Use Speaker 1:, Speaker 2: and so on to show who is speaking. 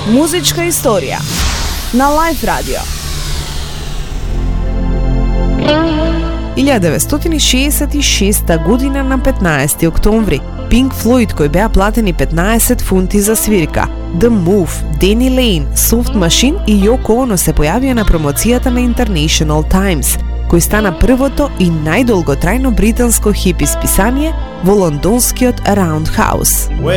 Speaker 1: Музичка историја на Лайф Радио. 1966 година на 15 октомври, Pink Floyd, кои беа платени 15 фунти за свирка, The Move, Danny Lane, Soft Machine и Yoko Ono се појавија на промоцијата на International Times, кој стана првото и најдолготрајно британско хипи списание во лондонскиот Roundhouse.